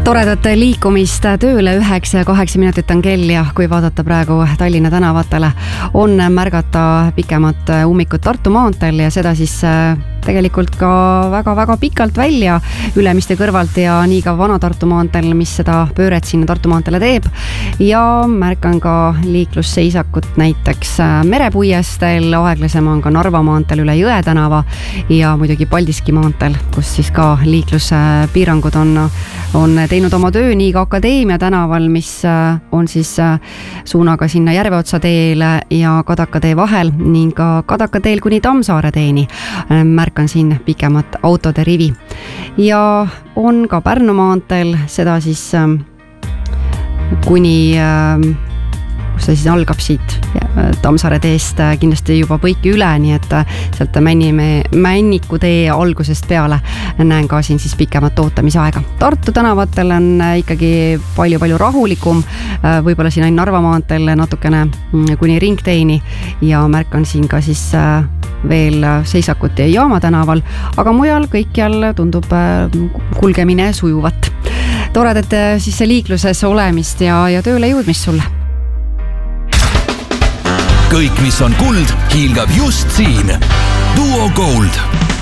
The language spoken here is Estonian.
Toredat liikumist tööle 9 ja 8 minutit on kell ja kui vaadata praegu Tallinna tänavatele, on märgata pikemat ummikut Tartu maanteel ja seda siis tegelikult ka väga-väga pikalt välja Ülemiste kõrvalt ja nii ka Vana-Tartu maanteel, mis seda pööret sinna Tartu maanteele teeb. Ja märkan ka liiklusseisakut näiteks Merepuiesteel, aeglasem on ka Narva maanteel üle Jõe tänava ja muidugi Paldiski maanteel, kus siis ka liikluspiirangud on teinud oma töö nii ka Akadeemia tänaval, mis on siis suunaga sinna Järveotsa teele ja Kadaka tee vahel ning ka Kadaka teel kuni Tammsaare teeni. Märkan siin pikemat autode rivi. Ja on ka Pärnu maanteel seda siis kuni kus ta siis algab siit Tammsaare teest kindlasti juba Põiki üle, nii et sealt Männiku tee algusest peale näen ka siin siis pikemat ootamisaega. Tartu tänavatel on ikkagi palju rahulikum, võib-olla siin on Narva maanteel natukene kuni Ringteeni ja märkan siin ka siis veel seisakut Jaama tänaval, aga mujal kõikjal tundub kulgemine sujuvat. Toredat siis liikluses olemist ja tööle jõudmist sulle. Kõik, mis on kuld, hiilgab just siin. Duo Gold.